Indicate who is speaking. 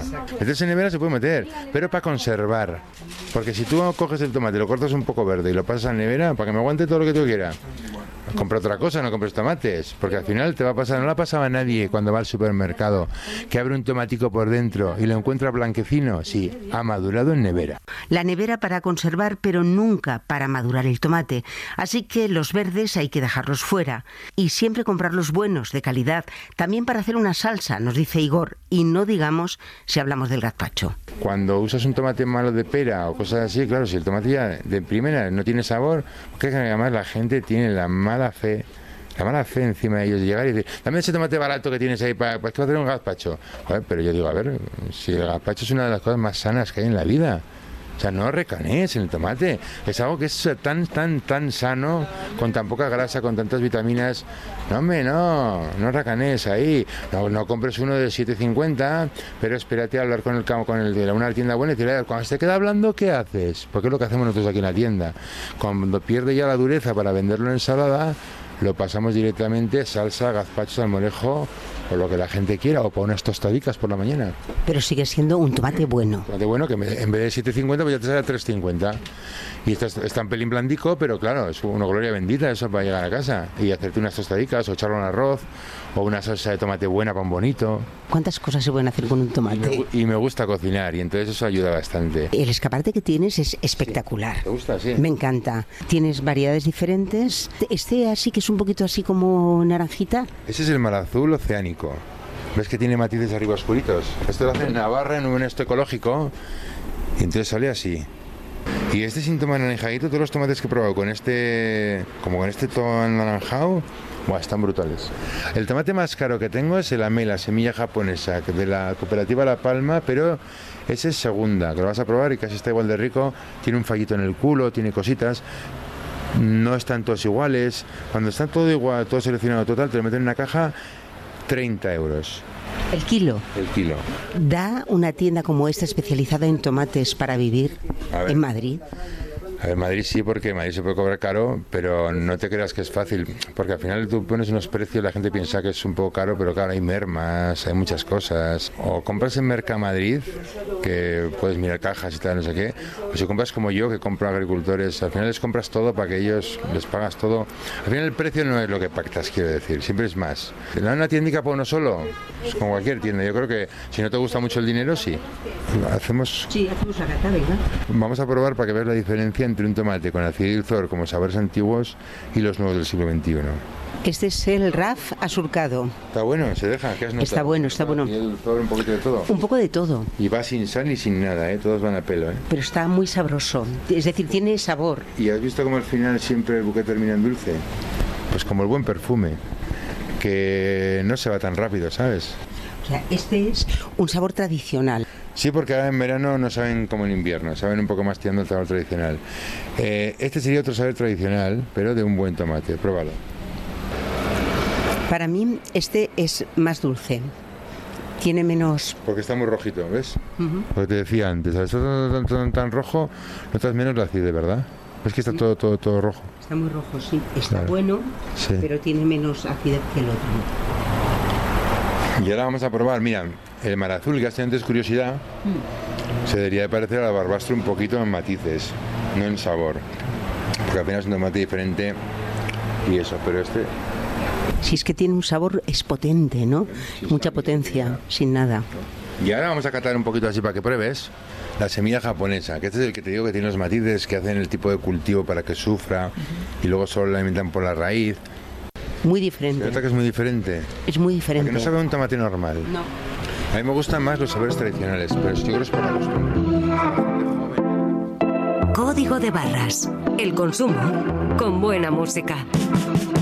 Speaker 1: Entonces en nevera se puede meter, pero para conservar. Porque si tú coges el tomate, lo cortas un poco verde y lo pasas a la nevera, para que me aguante todo lo que tú quieras, compra otra cosa, no compres tomates, porque al final te va a pasar, no la pasaba a nadie cuando va al supermercado, que abre un tomatico por dentro y lo encuentra blanquecino. Sí, ha madurado en nevera.
Speaker 2: La nevera para conservar, pero nunca para madurar el tomate. Así que los verdes hay que dejarlos fuera. Y siempre comprar los buenos, de calidad, también para hacer una salsa, nos dice Igor, y no digamos si hablamos del gazpacho.
Speaker 1: Cuando usas un tomate malo de pera o cosas así, claro, si el tomate ya de primera no tiene sabor, porque además la gente tiene la mala fe encima de ellos, de llegar y decir, dame ese tomate barato que tienes ahí para que va a hacer un gazpacho. Joder, pero yo digo, a ver, si el gazpacho es una de las cosas más sanas que hay en la vida. O sea, no recanees en el tomate. Es algo que es tan sano, con tan poca grasa, con tantas vitaminas. No, hombre, no recanees ahí. No compres uno de 7,50, pero espérate a hablar con el de una tienda buena y decirle, cuando se queda hablando, ¿qué haces? Porque es lo que hacemos nosotros aquí en la tienda. Cuando pierde ya la dureza para venderlo en ensalada, lo pasamos directamente salsa, gazpacho, salmorejo o lo que la gente quiera, o para unas tostadicas por la mañana.
Speaker 2: Pero sigue siendo un tomate bueno.
Speaker 1: Tomate bueno que en vez de 7,50 pues ya te sale a 3,50. Y está un pelín blandico, pero claro, es una gloria bendita eso para llegar a casa y hacerte unas tostadicas o echarlo en arroz o una salsa de tomate buena pan bonito.
Speaker 2: ¿Cuántas cosas se pueden hacer con un tomate?
Speaker 1: Y me gusta cocinar y entonces eso ayuda bastante.
Speaker 2: El escaparate que tienes es espectacular.
Speaker 1: Sí. ¿Te gusta? Sí.
Speaker 2: Me encanta. Tienes variedades diferentes. Este así que es un poquito así como naranjita.
Speaker 1: Ese es el mar azul oceánico. ¿Ves que tiene matices arriba oscuritos? Esto lo hacen en Navarra en un esto ecológico y entonces sale así. Y este síntoma anaranjadito, todos los tomates que he probado con este tono anaranjado, están brutales. El tomate más caro que tengo es el Amela, semilla japonesa, de la cooperativa La Palma, pero ese es segunda, que lo vas a probar y casi está igual de rico. Tiene un fallito en el culo, tiene cositas. No están todos iguales. Cuando está todo igual, todo seleccionado total, te lo meten en una caja, 30 euros.
Speaker 2: ¿El kilo?
Speaker 1: El kilo.
Speaker 2: ¿Da una tienda como esta especializada en tomates para vivir en Madrid?
Speaker 1: A ver, Madrid sí, porque Madrid se puede cobrar caro, pero no te creas que es fácil, porque al final tú pones unos precios, la gente piensa que es un poco caro, pero claro, hay mermas, hay muchas cosas. O compras en Mercamadrid, que puedes mirar cajas y tal, no sé qué, o si compras como yo, que compro a agricultores, al final les compras todo para que ellos les pagas todo. Al final el precio no es lo que pactas, quiero decir, siempre es más. Una tiendica para uno solo, es como cualquier tienda. Yo creo que si no te gusta mucho el dinero, sí. Hacemos
Speaker 2: la cata, ¿verdad?
Speaker 1: Vamos a probar para que veas la diferencia entre un tomate con acidez y dulzor como sabores antiguos y los nuevos del siglo XXI.
Speaker 2: Este es el RAF asurcado.
Speaker 1: Está bueno, se deja. ¿Qué has notado?
Speaker 2: Está bueno.
Speaker 1: ¿Y el dulzor, un poquito de todo?
Speaker 2: Un poco de todo.
Speaker 1: Y va sin sal y sin nada, todos van a pelo.
Speaker 2: Pero está muy sabroso, es decir, tiene sabor.
Speaker 1: ¿Y has visto cómo al final siempre el buque termina en dulce? Pues como el buen perfume, que no se va tan rápido, ¿sabes?
Speaker 2: O sea, este es un sabor tradicional.
Speaker 1: Sí, porque ahora en verano no saben como en invierno, saben un poco más tirando el sabor tradicional. Este sería otro sabor tradicional, pero de un buen tomate. Pruébalo.
Speaker 2: Para mí este es más dulce. Tiene menos...
Speaker 1: Porque está muy rojito, ¿ves?
Speaker 2: Uh-huh.
Speaker 1: Lo que te decía antes, al estar tan rojo, notas menos la acidez, ¿verdad? ¿Ves que está todo rojo?
Speaker 2: Está muy rojo, sí. Está
Speaker 1: claro.
Speaker 2: Bueno,
Speaker 1: sí.
Speaker 2: Pero tiene menos acidez que el otro.
Speaker 1: Y ahora vamos a probar, mira, el mar azul, que hace antes curiosidad, se debería de parecer a la barbastro un poquito en matices, no en sabor, porque apenas es un tomate diferente y eso, pero este...
Speaker 2: Si es que tiene un sabor, es potente, ¿no? Sí, mucha potencia, sin nada.
Speaker 1: Y ahora vamos a catar un poquito así para que pruebes la semilla japonesa, que este es el que te digo que tiene los matices, que hacen el tipo de cultivo para que sufra y luego solo la alimentan por la raíz.
Speaker 2: Muy diferente.
Speaker 1: ¿Se nota que es muy diferente?
Speaker 2: Es muy diferente.
Speaker 1: Porque no sabe un tomate normal.
Speaker 2: No.
Speaker 1: A mí me gustan más los sabores tradicionales, pero yo creo que es por la costumbre.
Speaker 3: Código de Barras. El consumo con buena música.